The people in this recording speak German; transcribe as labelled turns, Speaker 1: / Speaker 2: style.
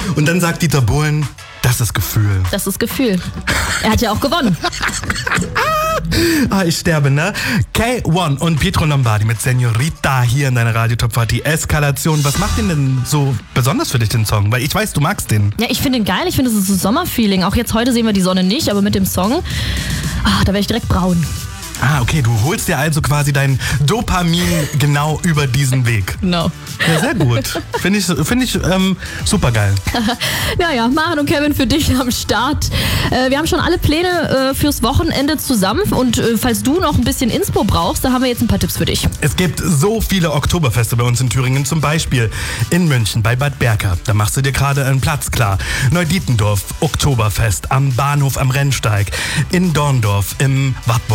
Speaker 1: Und dann sagt Dieter Bohlen, das ist Gefühl.
Speaker 2: Das ist Gefühl. Er hat ja auch gewonnen.
Speaker 1: Ich sterbe, ne? K1 und Pietro Lombardi mit Senorita hier in deiner Radio Top 40 Eskalation. Was macht den denn so besonders für dich, den Song? Weil ich weiß, du magst den.
Speaker 2: Ja, ich finde ihn geil. Ich finde, es ist so Sommerfeeling. Auch jetzt heute sehen wir die Sonne nicht, aber mit dem Song, da werde ich direkt braun.
Speaker 1: Okay, du holst dir also quasi dein Dopamin genau über diesen Weg.
Speaker 2: Genau.
Speaker 1: Ja, sehr gut. Finde ich super geil.
Speaker 2: Naja, Maren und Kevin für dich am Start. Wir haben schon alle Pläne fürs Wochenende zusammen und falls du noch ein bisschen Inspo brauchst, da haben wir jetzt ein paar Tipps für dich.
Speaker 1: Es gibt so viele Oktoberfeste bei uns in Thüringen, zum Beispiel in München bei Bad Berka. Da machst du dir gerade einen Platz klar. Neudietendorf, Oktoberfest, am Bahnhof am Rennsteig, in Dorndorf, im Wartburg.